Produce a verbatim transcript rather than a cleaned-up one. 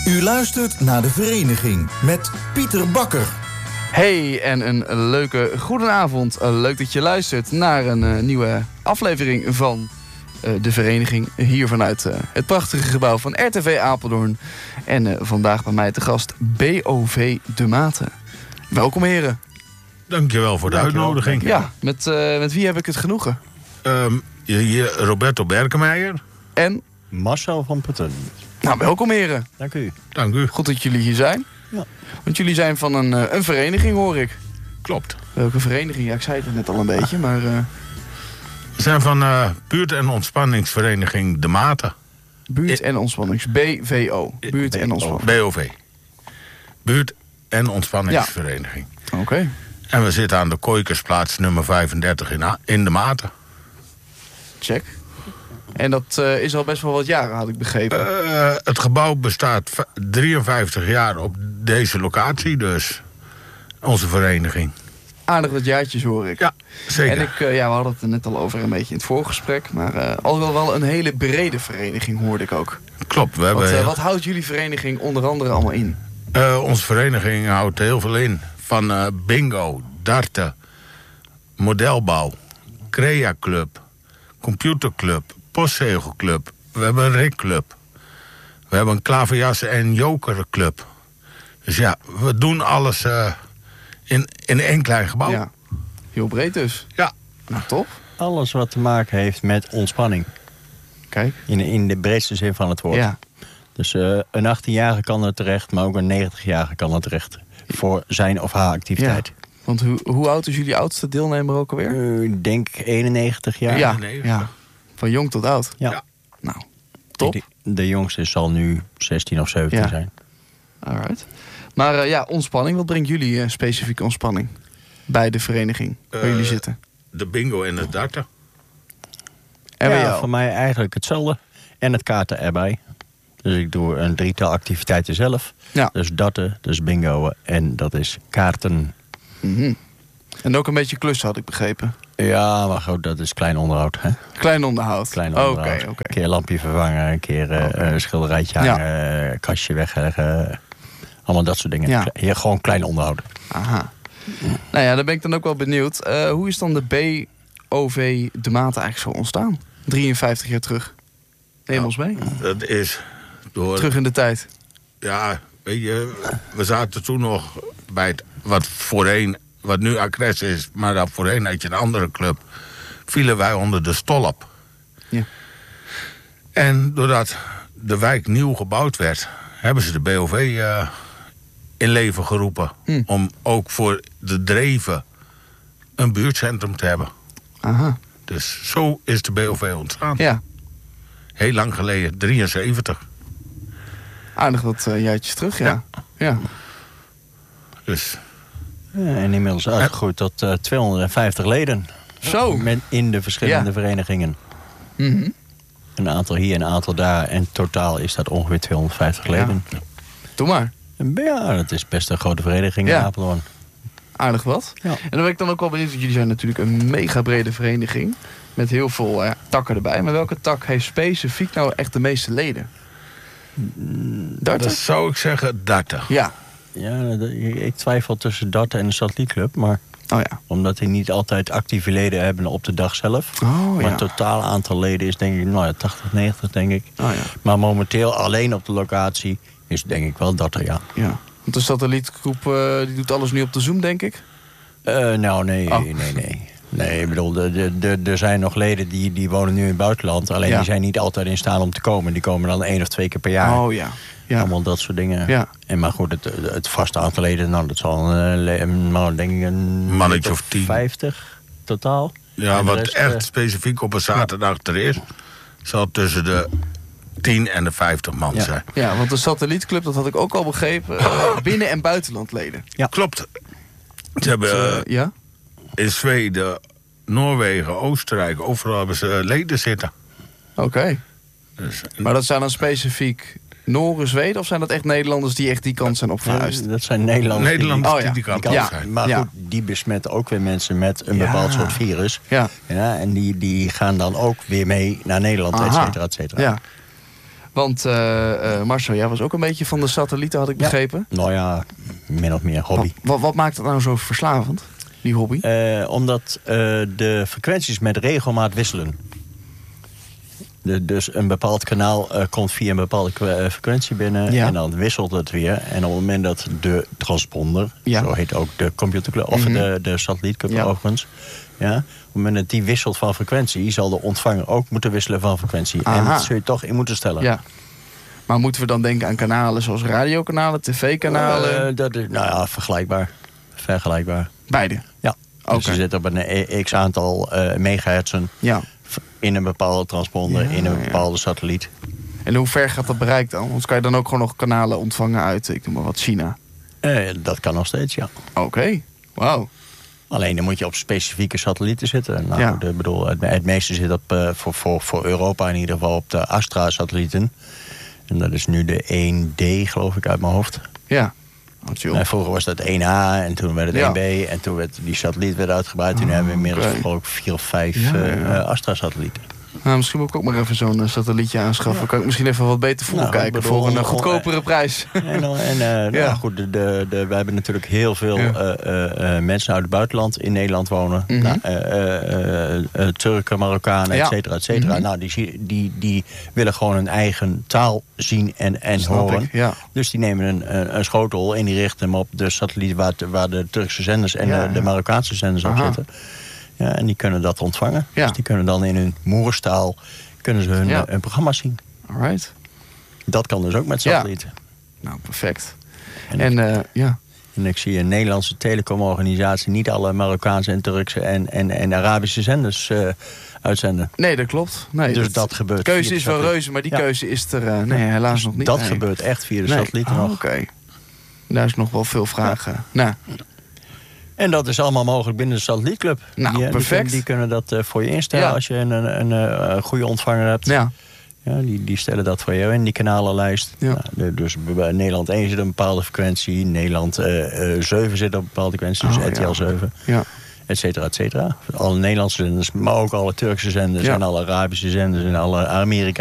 U luistert naar De Vereniging met Pieter Bakker. Hey, en een leuke goedenavond. Leuk dat je luistert naar een uh, nieuwe aflevering van uh, De Vereniging. Hier vanuit uh, het prachtige gebouw van R T V Apeldoorn. En uh, vandaag bij mij te gast B O V De Maten. Welkom heren. Dankjewel voor de Dankjewel. uitnodiging. Ja, met, uh, met wie heb ik het genoegen? Um, hier Roberto Berkemeijer. En? Marcel van Putten. Nou, welkom heren. Dank u. Dank u. Goed dat jullie hier zijn. Ja. Want jullie zijn van een, uh, een vereniging, hoor ik. Klopt. Welke vereniging? Ja, ik zei het net al een beetje, maar... Uh... We zijn van uh, buurt- en ontspanningsvereniging De Maten. Buurt- en ontspannings... B V O. Buurt- en ontspannings... B O V. Buurt- en ontspanningsvereniging. Ja. Oké. Okay. En we zitten aan de Kooikersplaats nummer vijfendertig in, A- in De Maten. Check. En dat uh, is al best wel wat jaren, had ik begrepen. Uh, het gebouw bestaat drieënvijftig jaar op deze locatie, dus onze vereniging. Aardig wat jaartjes, hoor ik. Ja, zeker. En ik, uh, ja, we hadden het er net al over een beetje in het voorgesprek. Maar uh, al wel, wel een hele brede vereniging, hoorde ik ook. Klopt. We hebben wat, uh, heel... wat houdt jullie vereniging onder andere allemaal in? Uh, onze vereniging houdt heel veel in. Van uh, bingo, darten, modelbouw, crea-club, computerclub, postzegelclub. We hebben een rikclub. We hebben een klaverjassen- en jokerclub. Dus ja, we doen alles uh, in, in één klein gebouw. Ja, heel breed dus. Ja. Nou, top. Alles wat te maken heeft met ontspanning. Kijk. In, in de breedste zin van het woord. Ja. Dus uh, een achttienjarige kan er terecht, maar ook een negentigjarige kan er terecht. Voor zijn of haar activiteit. Ja. Want hoe, hoe oud is jullie oudste deelnemer ook alweer? Uh, ik denk eenennegentig jaar. Ja, ja, van jong tot oud. Ja. Ja. Nou, top. De, de jongste zal nu zestien of zeventien ja. zijn. Alright. Maar uh, ja, ontspanning. Wat brengt jullie uh, specifiek ontspanning bij de vereniging waar uh, jullie zitten? De bingo en het darten. En ja, jou? voor mij eigenlijk hetzelfde. En het kaarten erbij. Dus ik doe een drietal activiteiten zelf. Ja. Dus darten, dus bingo en dat is kaarten. Mm-hmm. En ook een beetje klussen, had ik begrepen. Ja, maar goed, dat is klein onderhoud. Hè? Klein onderhoud. Klein onderhoud. Oké, oké. Een keer lampje vervangen, een keer uh, okay. een schilderijtje hangen, ja. kastje wegleggen. Allemaal dat soort dingen. Ja. Hier gewoon klein onderhoud. Aha. Ja. Nou ja, daar ben ik dan ook wel benieuwd. Uh, hoe is dan de B O V De Maten eigenlijk zo ontstaan? drieënvijftig jaar terug. Neem ons mee. Dat is door... Terug in de tijd. Ja, weet je, we zaten toen nog bij het wat voorheen, wat nu Acres is, maar dat voorheen had je een andere club, vielen wij onder de stolp. Ja. En doordat de wijk nieuw gebouwd werd, hebben ze de B O V uh, in leven geroepen. Hm. Om ook voor de Dreven een buurtcentrum te hebben. Aha. Dus zo is de B O V ontstaan. Ja. Heel lang geleden, drieënzeventig. Aardig wat uh, jaartjes terug, ja. ja. ja. Dus. Ja, en inmiddels uitgegroeid tot uh, tweehonderdvijftig leden. Zo. Met in de verschillende ja. verenigingen. Mm-hmm. Een aantal hier, een aantal daar. En totaal is dat ongeveer tweehonderdvijftig leden. Ja. Doe maar. Ja, dat is best een grote vereniging ja. in Apeldoorn. Aardig wat. Ja. En dan ben ik dan ook wel benieuwd, want jullie zijn natuurlijk een mega brede vereniging. Met heel veel uh, takken erbij. Maar welke tak heeft specifiek nou echt de meeste leden? Darten? Dat zou ik zeggen darten. Ja. Ja, ik twijfel tussen darten en de satellietclub. Maar oh ja. omdat die niet altijd actieve leden hebben op de dag zelf. Oh, maar ja. het totaal aantal leden is denk ik nou ja, tachtig, negentig denk ik. Oh, ja. Maar momenteel alleen op de locatie is denk ik wel darten, ja. Ja. Want de satellietgroep uh, die doet alles nu op de Zoom, denk ik? Uh, nou, nee, oh. nee, nee. Nee, ik bedoel, er zijn nog leden die, die wonen nu in het buitenland. Alleen ja. die zijn niet altijd in staat om te komen. Die komen dan één of twee keer per jaar. Oh ja. Ja. Allemaal dat soort dingen. Ja. En maar goed, het, het vaste aantal leden, nou, dat zal een, nou, denk ik een mannetje of tien. vijftig totaal. Ja, wat rest, echt uh, specifiek op een zaterdag ja. er is, zal tussen de tien en de vijftig man ja. zijn. Ja, want de satellietclub, dat had ik ook al begrepen, uh, binnen- en buitenlandleden. Ja, klopt. Ze hebben uh, ja? in Zweden, Noorwegen, Oostenrijk, overal hebben ze leden zitten. Oké. Okay. Dus, maar dat zijn dan specifiek Noren, Zweden, of zijn dat echt Nederlanders die echt die kant zijn opgehuisd? Ja, dat zijn Nederlanders, Nederlanders die, die, oh, ja. die kant die op ja. zijn. Maar ja. goed, die besmetten ook weer mensen met een ja. bepaald soort virus. Ja. Ja, en die, die gaan dan ook weer mee naar Nederland, et cetera, et cetera. Ja. Want uh, uh, Marcel, jij was ook een beetje van de satellieten, had ik begrepen. Ja. Nou ja, min of meer hobby. Wat, wat, wat maakt het nou zo verslavend, die hobby? Uh, omdat uh, de frequenties met regelmaat wisselen. De, dus een bepaald kanaal uh, komt via een bepaalde uh, frequentie binnen. Ja. En dan wisselt het weer. En op het moment dat de transponder, ja. zo heet ook de computerclub, of mm-hmm. de, de satellietclub ja. overigens. Ja, op het moment dat die wisselt van frequentie, zal de ontvanger ook moeten wisselen van frequentie. Aha. En dat zul je toch in moeten stellen. Ja. Maar moeten we dan denken aan kanalen zoals radiokanalen, tv-kanalen? Uh, dat is, nou ja, vergelijkbaar. Vergelijkbaar. Beide? Ja. Okay. Dus je zit op een x-aantal uh, megahertzen ja. in een bepaalde transponder, ja, in een bepaalde ja. satelliet. En hoe ver gaat dat bereik dan? Want kan je dan ook gewoon nog kanalen ontvangen uit, ik noem maar wat, China? Uh, dat kan nog steeds, ja. Oké, okay. Wauw. Alleen dan moet je op specifieke satellieten zitten. Nou, ja. de, bedoel, het, het meeste zit op, uh, voor, voor, voor Europa in ieder geval op de Astra-satellieten. En dat is nu de één D, geloof ik, uit mijn hoofd. Ja. Uh, vroeger was dat één A en toen werd het ja. één B. En toen werd die satelliet werd uitgebreid. Toen oh, hebben we inmiddels okay. geloof ik vier of vijf ja, ja. Uh, Astra-satellieten. Nou, misschien moet ik ook maar even zo'n uh, satellietje aanschaffen. Ja. Kan ik misschien even wat beter voetbal nou, kijken bedoel, voor een uh, goedkopere prijs. En, en uh, ja. nou, goed, de, de, de, we hebben natuurlijk heel veel ja. uh, uh, mensen uit het buitenland in Nederland wonen. Mm-hmm. Nou, uh, uh, uh, Turken, Marokkanen, ja. et cetera, et cetera. Mm-hmm. Nou, die, die, die willen gewoon hun eigen taal zien en, en horen. Ik, ja. Dus die nemen een, een schotel en die richten hem op de satelliet waar, waar de Turkse zenders en ja. de, de Marokkaanse zenders op zitten. Ja, en die kunnen dat ontvangen. Ja. Dus die kunnen dan in hun moerstaal kunnen ze hun, ja. hun programma's zien. Alright. Dat kan dus ook met satellieten. Ja. Nou, perfect. En, en, ik, uh, ja. en ik zie een Nederlandse telecomorganisatie niet alle Marokkaanse en Turkse en, en, en Arabische zenders uh, uitzenden. Nee, dat klopt. Nee, dus dat, dat gebeurt. De keuze is wel reuze, maar die ja. keuze is er uh, nee, helaas dus nog niet. Dat nee. gebeurt echt via de nee. satellieten oh, nog. Oké. Okay. Daar is nog wel veel vragen. Ja. Nou. En dat is allemaal mogelijk binnen de satellietclub. Nou, die, perfect. Die, die, die kunnen dat uh, voor je instellen ja. als je een, een, een, een goede ontvanger hebt. Ja. Ja, die, die stellen dat voor jou in, die kanalenlijst. Ja. Nou, de, dus bij Nederland één zit op een bepaalde frequentie. Nederland uh, uh, zeven zit op een bepaalde frequentie. Dus oh, R T L zeven. Ja. Et cetera, et cetera. Alle Nederlandse zenders, maar ook alle Turkse zenders. Ja. En alle Arabische zenders en alle Amerika.